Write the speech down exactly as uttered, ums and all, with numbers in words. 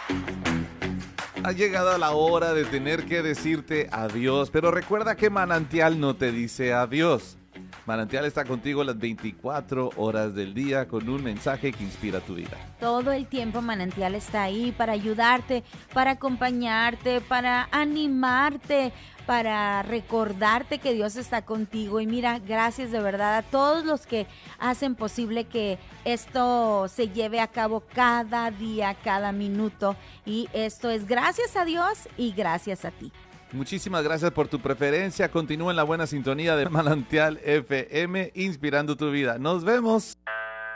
Ha llegado la hora de tener que decirte adiós, pero recuerda que Manantial no te dice adiós. Manantial está contigo las veinticuatro horas del día con un mensaje que inspira tu vida. Todo el tiempo Manantial está ahí para ayudarte, para acompañarte, para animarte, para recordarte que Dios está contigo. Y mira, gracias de verdad a todos los que hacen posible que esto se lleve a cabo cada día, cada minuto. Y esto es gracias a Dios y gracias a ti. Muchísimas gracias por tu preferencia. Continúa en la buena sintonía de Manantial F M, inspirando tu vida. Nos vemos.